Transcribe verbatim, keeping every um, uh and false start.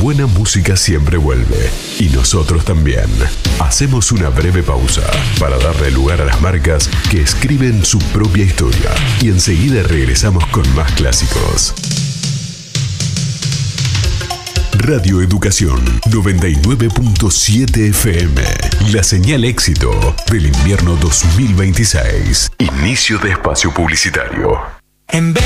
buena música siempre vuelve. Y nosotros también. Hacemos una breve pausa para darle lugar a las marcas que escriben su propia historia. Y enseguida regresamos con más clásicos. Radio Educación noventa y nueve punto siete F M. La señal éxito del invierno dos mil veintiséis. Inicio de espacio publicitario. En